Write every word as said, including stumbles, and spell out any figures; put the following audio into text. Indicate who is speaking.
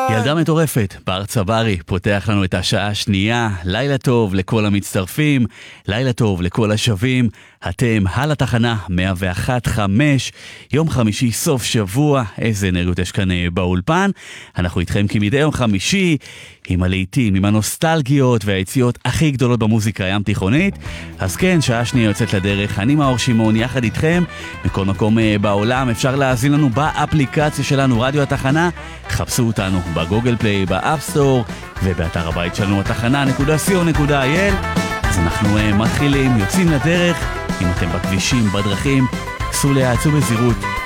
Speaker 1: ילדה מטורפת, בר צברי, פותח לנו את השעה השנייה. לילה טוב לכל המצטרפים, לילה טוב לכל השווים. אתם על התחנה מאה ואחת נקודה חמש, יום חמישי סוף שבוע. איזה אנרגיות יש כאן באולפן. אנחנו איתכם כמדי יום חמישי, עם הלהיטים, עם הנוסטלגיות והיציאות הכי גדולות במוזיקה הים תיכונית. אז כן, שעה שנייה יוצאת לדרך. אני מאור שמעון יחד איתכם. מכל מקום בעולם אפשר להאזין לנו באפליקציה שלנו, רדיו התחנה. חפשו אותנו בגוגל פליי, באפסטור ובאתר הבית שלנו התחנה נקודה סי או נקודה איי אל. אז אנחנו מתחילים, יוצאים לדרך. אם אתם בכבישים, בדרכים, סעו לאט, סעו בזהירות.